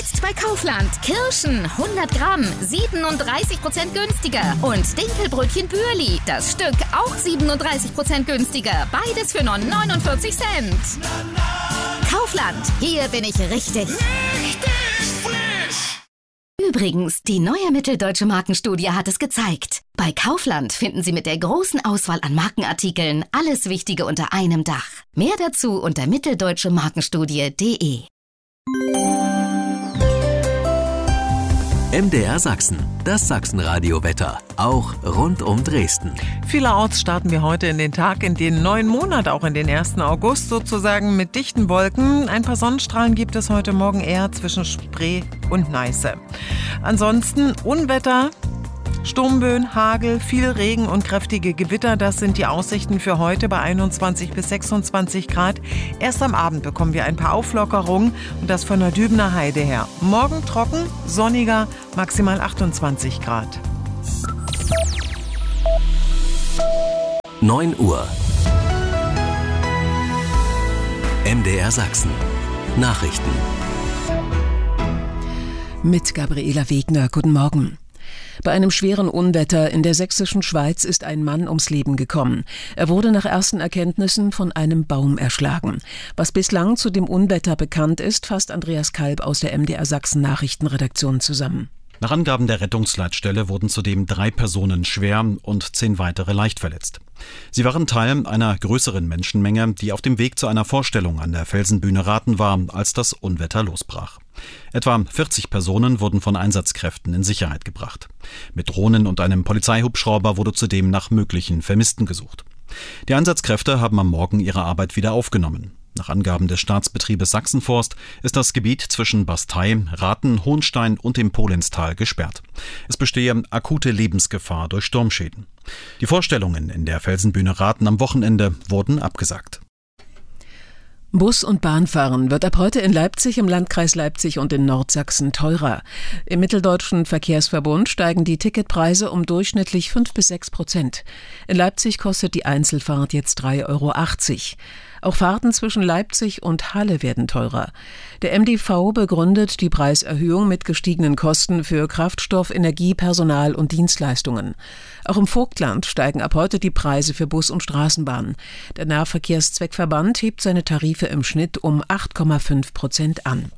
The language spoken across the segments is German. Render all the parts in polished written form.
Jetzt bei Kaufland. Kirschen 100 Gramm, 37% günstiger. Und Dinkelbrötchen Bürli, das Stück auch 37% günstiger. Beides für nur 49 Cent. Kaufland, hier bin ich richtig. Übrigens, die neue Mitteldeutsche Markenstudie hat es gezeigt. Bei Kaufland finden Sie mit der großen Auswahl an Markenartikeln alles Wichtige unter einem Dach. Mehr dazu unter mitteldeutschemarkenstudie.de. MDR Sachsen, das Sachsenradio-Wetter, auch rund um Dresden. Vielerorts starten wir heute in den Tag, in den neuen Monat, auch in den 1. August, sozusagen mit dichten Wolken. Ein paar Sonnenstrahlen gibt es heute Morgen eher zwischen Spree und Neiße. Ansonsten Unwetter, Sturmböen, Hagel, viel Regen und kräftige Gewitter, das sind die Aussichten für heute bei 21 bis 26 Grad. Erst am Abend bekommen wir ein paar Auflockerungen und das von der Dübener Heide her. Morgen trocken, sonniger, maximal 28 Grad. 9 Uhr. MDR Sachsen. Nachrichten. Mit Gabriela Wegner. Guten Morgen. Bei einem schweren Unwetter in der sächsischen Schweiz ist ein Mann ums Leben gekommen. Er wurde nach ersten Erkenntnissen von einem Baum erschlagen. Was bislang zu dem Unwetter bekannt ist, fasst Andreas Kalb aus der MDR Sachsen Nachrichtenredaktion zusammen. Nach Angaben der Rettungsleitstelle wurden zudem 3 Personen schwer und 10 weitere leicht verletzt. Sie waren Teil einer größeren Menschenmenge, die auf dem Weg zu einer Vorstellung an der Felsenbühne Rathen war, als das Unwetter losbrach. Etwa 40 Personen wurden von Einsatzkräften in Sicherheit gebracht. Mit Drohnen und einem Polizeihubschrauber wurde zudem nach möglichen Vermissten gesucht. Die Einsatzkräfte haben am Morgen ihre Arbeit wieder aufgenommen. Nach Angaben des Staatsbetriebes Sachsenforst ist das Gebiet zwischen Bastei, Rathen, Hohenstein und dem Polinstal gesperrt. Es bestehe akute Lebensgefahr durch Sturmschäden. Die Vorstellungen in der Felsenbühne Rathen am Wochenende wurden abgesagt. Bus- und Bahnfahren wird ab heute in Leipzig, im Landkreis Leipzig und in Nordsachsen teurer. Im Mitteldeutschen Verkehrsverbund steigen die Ticketpreise um durchschnittlich 5-6%. In Leipzig kostet die Einzelfahrt jetzt 3,80 €. Auch Fahrten zwischen Leipzig und Halle werden teurer. Der MDV begründet die Preiserhöhung mit gestiegenen Kosten für Kraftstoff, Energie, Personal und Dienstleistungen. Auch im Vogtland steigen ab heute die Preise für Bus und Straßenbahn. Der Nahverkehrszweckverband hebt seine Tarife im Schnitt um 8,5% an.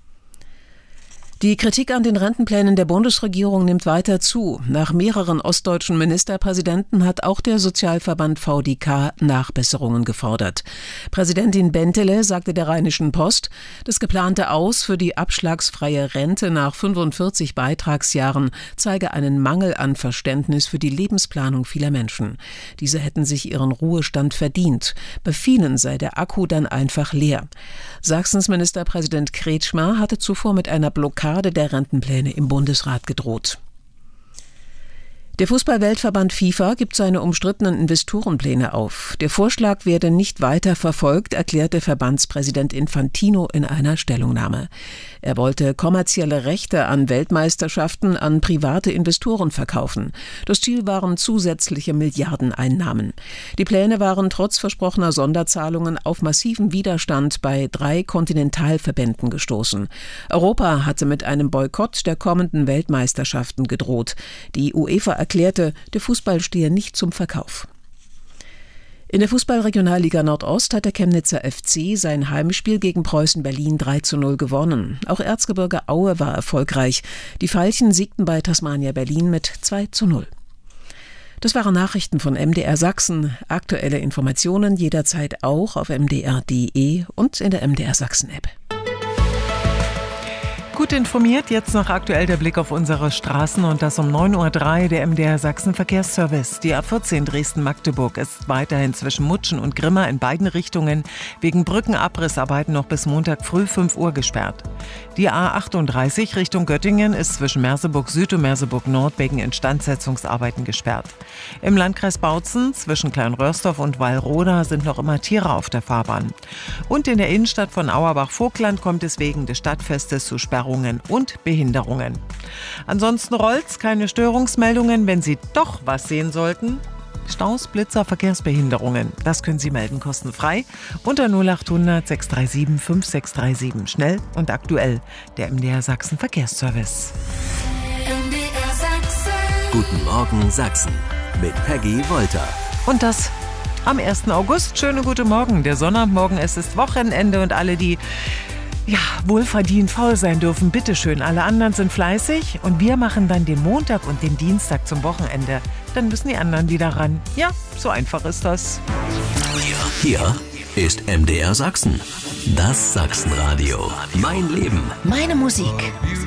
Die Kritik an den Rentenplänen der Bundesregierung nimmt weiter zu. Nach mehreren ostdeutschen Ministerpräsidenten hat auch der Sozialverband VDK Nachbesserungen gefordert. Präsidentin Bentele sagte der Rheinischen Post, das geplante Aus für die abschlagsfreie Rente nach 45 Beitragsjahren zeige einen Mangel an Verständnis für die Lebensplanung vieler Menschen. Diese hätten sich ihren Ruhestand verdient. Bei vielen sei der Akku dann einfach leer. Sachsens Ministerpräsident Kretschmer hatte zuvor mit einer Blockade der Rentenpläne im Bundesrat gedroht. Der Fußball-Weltverband FIFA gibt seine umstrittenen Investorenpläne auf. Der Vorschlag werde nicht weiter verfolgt, erklärte Verbandspräsident Infantino in einer Stellungnahme. Er wollte kommerzielle Rechte an Weltmeisterschaften an private Investoren verkaufen. Das Ziel waren zusätzliche Milliardeneinnahmen. Die Pläne waren trotz versprochener Sonderzahlungen auf massiven Widerstand bei 3 Kontinentalverbänden gestoßen. Europa hatte mit einem Boykott der kommenden Weltmeisterschaften gedroht. Die UEFA erklärte, der Fußball stehe nicht zum Verkauf. In der Fußball-Regionalliga Nordost hat der Chemnitzer FC sein Heimspiel gegen Preußen Berlin 3:0 gewonnen. Auch Erzgebirge Aue war erfolgreich. Die Veilchen siegten bei Tasmania Berlin mit 2:0. Das waren Nachrichten von MDR Sachsen. Aktuelle Informationen jederzeit auch auf mdr.de und in der MDR Sachsen-App. Gut informiert, jetzt noch aktuell der Blick auf unsere Straßen und das um 9:03 Uhr der MDR Sachsen Verkehrsservice. Die A14 Dresden-Magdeburg ist weiterhin zwischen Mutschen und Grimma in beiden Richtungen wegen Brückenabrissarbeiten noch bis Montag früh 5 Uhr gesperrt. Die A38 Richtung Göttingen ist zwischen Merseburg Süd und Merseburg Nord wegen Instandsetzungsarbeiten gesperrt. Im Landkreis Bautzen zwischen Kleinröhrsdorf und Wallroda sind noch immer Tiere auf der Fahrbahn. Und in der Innenstadt von Auerbach-Vogtland kommt es wegen des Stadtfestes zu Sperrungen und Behinderungen. Ansonsten rollt's, keine Störungsmeldungen. Wenn Sie doch was sehen sollten, Staus, Blitzer, Verkehrsbehinderungen. Das können Sie melden, kostenfrei unter 0800 637 5637. Schnell und aktuell. Der MDR Sachsen Verkehrsservice. MDR Sachsen. Guten Morgen Sachsen mit Peggy Wolter. Und das am 1. August. Schönen guten Morgen. Der Sonnabendmorgen, es ist Wochenende und alle, die wohlverdient faul sein dürfen, bitteschön. Alle anderen sind fleißig und wir machen dann den Montag und den Dienstag zum Wochenende. Dann müssen die anderen wieder ran. Ja, so einfach ist das. Hier ist MDR Sachsen. Das Sachsenradio. Mein Leben. Meine Musik.